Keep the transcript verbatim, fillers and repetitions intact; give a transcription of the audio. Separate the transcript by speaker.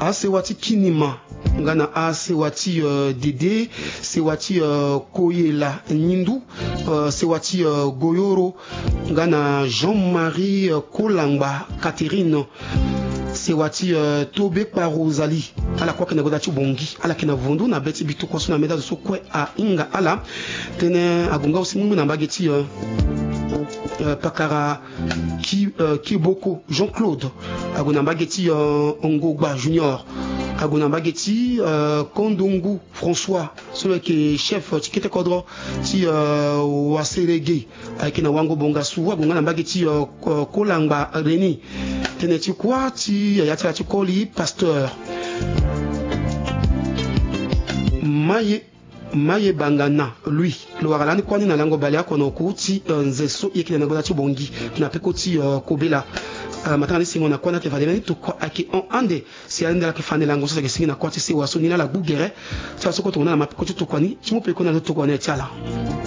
Speaker 1: ase wati kinima ngana ase wati uh, dede se wati uh, koyela nyindu uh, se wati uh, goyoro ngana Jean-Marie uh, Kolangba Catherine se wati uh, tobe pa Rosalie ala kwa kena godati bongi ala kena vundu na beti bitu kwa suna meda so kwe a inga ala tene agunga aussi mungu na bageti uh, uh, pakara ki uh, Kiboko Jean-Claude aguna bageti uh, Ongogba Junior aguna bageti uh, Kondongu François celui qui est chef tikete kodro ti uh, waselege akina wango bonga suwa bonga na bageti uh, Kolangba Reni tene ti kwa ti yatira ti koli pasteur maye maye bangana lui lo waralani kwani na lango balia kono kuti nzeso yekile na gola ti bongi na pekoti uh, kobela uh, matani singo na kwana te vadeni to ko aki on ande si ande la ke fane lango so ke singa na kwati si waso ni na la bugere ta so ko to na ma pekoti to kwani ti mo pe ko na to ko na tiala